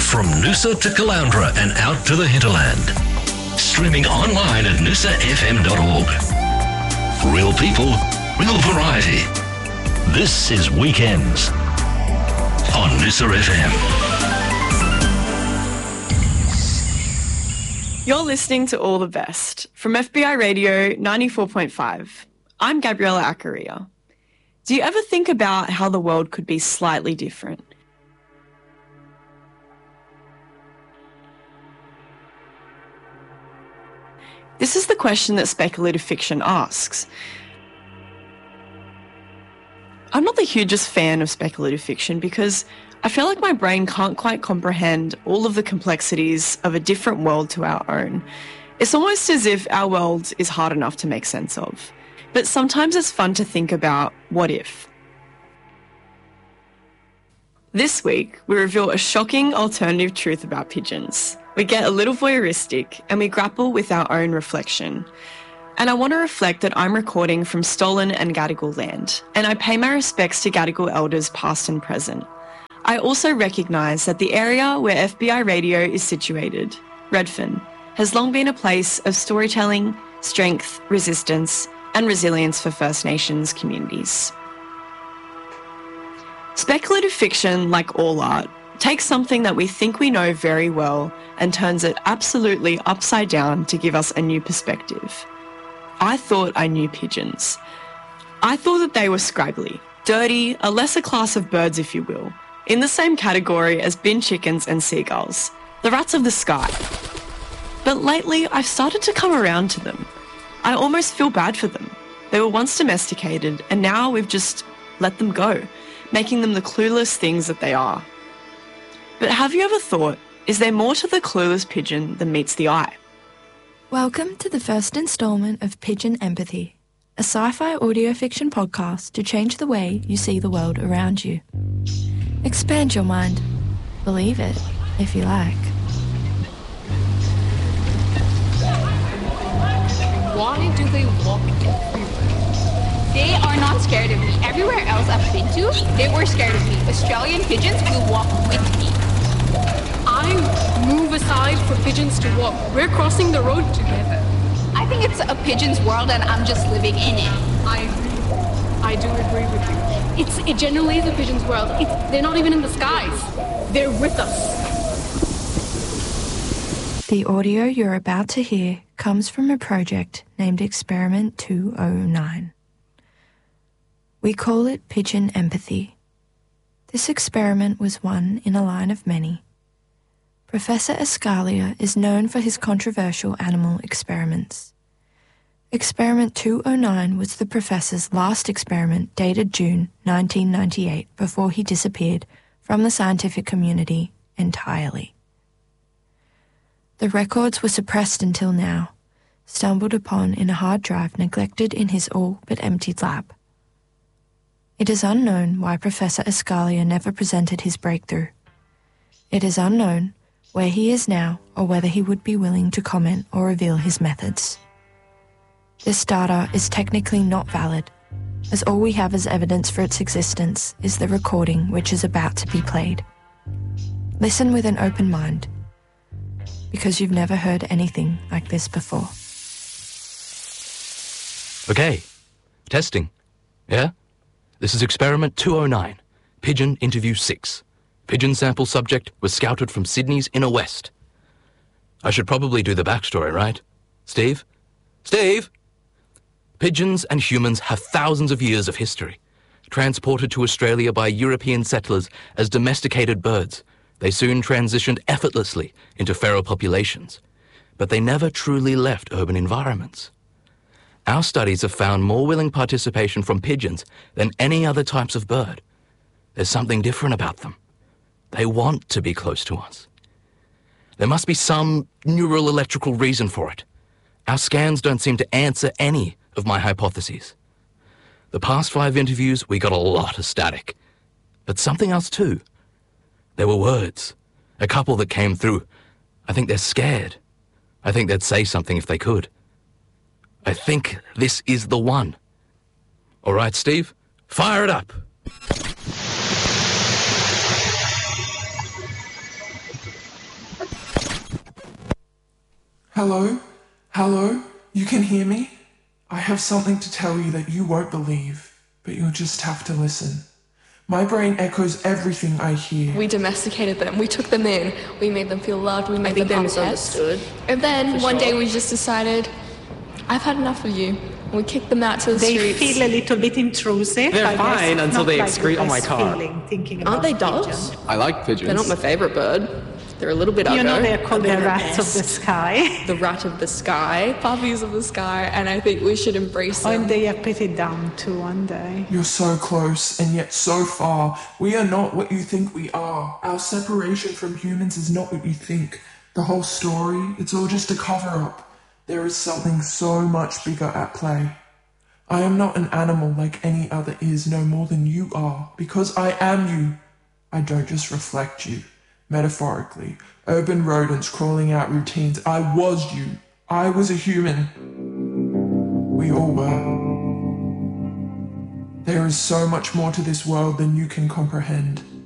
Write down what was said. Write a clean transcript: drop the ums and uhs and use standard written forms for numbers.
From Noosa to Caloundra and out to the hinterland. Streaming online at noosafm.org. Real people, real variety. This is Weekends on Noosa FM. You're listening to All the Best from FBI Radio 94.5. I'm Gabriella Accaria. Do you ever think about how the world could be slightly different? This is the question that speculative fiction asks. I'm not the hugest fan of speculative fiction because I feel like my brain can't quite comprehend all of the complexities of a different world to our own. It's almost as if our world is hard enough to make sense of. But sometimes it's fun to think about what if. This week, we reveal a shocking alternative truth about pigeons. We get a little voyeuristic and we grapple with our own reflection. And I want to reflect that I'm recording from stolen and Gadigal land, and I pay my respects to Gadigal elders past and present. I also recognise that the area where FBI Radio is situated, Redfern, has long been a place of storytelling, strength, resistance, and resilience for First Nations communities. Speculative fiction, like all art, takes something that we think we know very well and turns it absolutely upside down to give us a new perspective. I thought I knew pigeons. I thought that they were scraggly, dirty, a lesser class of birds, if you will, in the same category as bin chickens and seagulls, the rats of the sky. But lately, I've started to come around to them. I almost feel bad for them. They were once domesticated, and now we've just let them go, making them the clueless things that they are. But have you ever thought, is there more to the clueless pigeon than meets the eye? Welcome to the first instalment of Pigeon Empathy, a sci-fi audio fiction podcast to change the way you see the world around you. Expand your mind. Believe it, if you like. Why do they walk everywhere? They are not scared of me. Everywhere else I've been to, they were scared of me. Australian pigeons will walk with me. I move aside for pigeons to walk. We're crossing the road together. I think it's a pigeon's world and I'm just living in it. I agree. I do agree with you. It generally is a pigeon's world. They're not even in the skies. They're with us. The audio you're about to hear comes from a project named Experiment 209. We call it Pigeon Empathy. This experiment was one in a line of many. Professor Escalia is known for his controversial animal experiments. Experiment 209 was the professor's last experiment dated June 1998 before he disappeared from the scientific community entirely. The records were suppressed until now, stumbled upon in a hard drive neglected in his all but emptied lab. It is unknown why Professor Escalia never presented his breakthrough. It is unknown where he is now or whether he would be willing to comment or reveal his methods. This data is technically not valid, as all we have as evidence for its existence is the recording which is about to be played. Listen with an open mind, because you've never heard anything like this before. Okay, testing. Yeah? This is Experiment 209, Pigeon Interview 6. Pigeon sample subject was scouted from Sydney's inner west. I should probably do the backstory, right? Steve? Steve? Pigeons and humans have thousands of years of history. Transported to Australia by European settlers as domesticated birds, they soon transitioned effortlessly into feral populations. But they never truly left urban environments. Our studies have found more willing participation from pigeons than any other types of bird. There's something different about them. They want to be close to us. There must be some neural electrical reason for it. Our scans don't seem to answer any of my hypotheses. The past 5 interviews, we got a lot of static. But something else too. There were words. A couple that came through. I think they're scared. I think they'd say something if they could. I think this is the one. All right, Steve, fire it up. Hello? Hello? You can hear me? I have something to tell you that you won't believe, but you'll just have to listen. My brain echoes everything I hear. We domesticated them. We took them in. We made them feel loved. We made them our pets. Misunderstood. And then one day we just decided, I've had enough of you. And we kicked them out to the They streets. feel a little bit intrusive. They're fine until they excrete on my car. Aren't they doves? I like pigeons. They're not my favourite bird. They're a little bit You know, uggo. they're called the rats of the sky. The rat of the sky. Puppies of the sky, and I think we should embrace them. And they are pretty down too one day. You're so close and yet so far. We are not what you think we are. Our separation from humans is not what you think. The whole story, it's all just a cover-up. There is something so much bigger at play. I am not an animal like any other is, no more than you are, because I am you. I don't just reflect you. Metaphorically, urban rodents crawling out routines. I was you. I was a human. We all were. There is so much more to this world than you can comprehend.